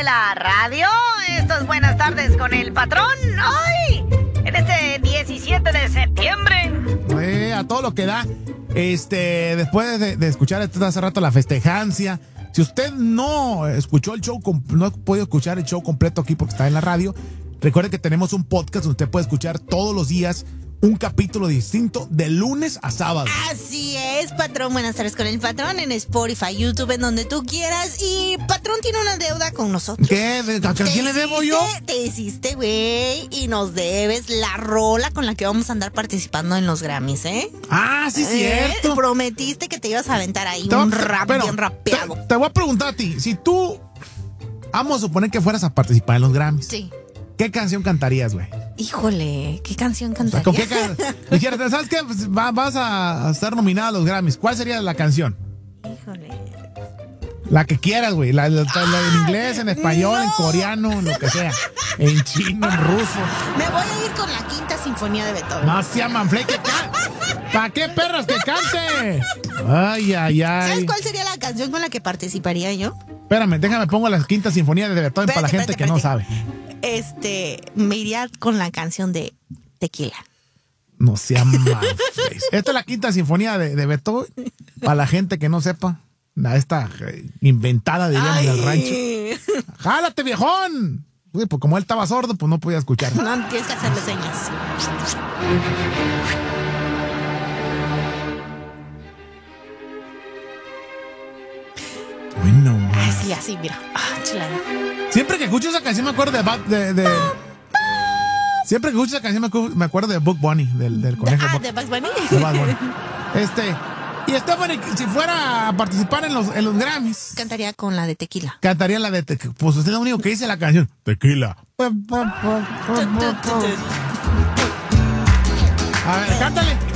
de la radio. Esto es Buenas Tardes con el Patrón. Hoy, en este 17 de septiembre. A todo lo que da. Después de escuchar hace rato la festejancia. Si usted no escuchó el show, no ha podido escuchar el show completo aquí porque está en la radio, recuerde que tenemos un podcast donde usted puede escuchar todos los días un capítulo distinto de lunes a sábado. Así es, Patrón. Buenas tardes con el Patrón en Spotify, YouTube, en donde tú quieras. Y Patrón tiene una deuda con nosotros. ¿Qué? ¿A quién le debo yo? Te hiciste, güey, y nos debes la rola con la que vamos a andar participando en los Grammys, ¿eh? Ah, sí, cierto. Prometiste que te ibas a aventar ahí un rap bien rapeado. Te voy a preguntar a ti, si tú, vamos a suponer que fueras a participar en los Grammys. Sí. ¿Qué canción cantarías, güey? Híjole, ¿qué canción cantarías? ¿Con qué dijeras, ¿sabes qué? Vas a estar nominada a los Grammys. ¿Cuál sería la canción? Híjole. La que quieras, güey. La en inglés, en español, en coreano, en lo que sea. En chino, en ruso. Me voy a ir con la Quinta Sinfonía de Beethoven. No sea manfle, que ¿para qué perras que cante? Ay, ay, ay. ¿Sabes cuál sería la canción con la que participaría yo? Espérame, déjame pongo la Quinta Sinfonía de Beethoven para la gente que no sabe. Me iría con la canción de Tequila. No sea manfle. Esta es la Quinta Sinfonía de Beethoven para la gente que no sepa. Esta inventada, diríamos, del rancho. ¡Jálate, viejón! Uy, pues como él estaba sordo, pues no podía escuchar. No, tienes que hacerle señas. Bueno, así, mira. Chulada. Siempre que escucho esa canción me acuerdo Siempre que escucho esa canción me acuerdo de Bugs Bunny, del conejo. ¿De Bugs Bunny? De Bugs Bunny. Y Stephanie, si fuera a participar en los Grammys, cantaría con la de Tequila. Cantaría la de Tequila. Pues usted es lo único que dice la canción. Tequila. A ver, cántale.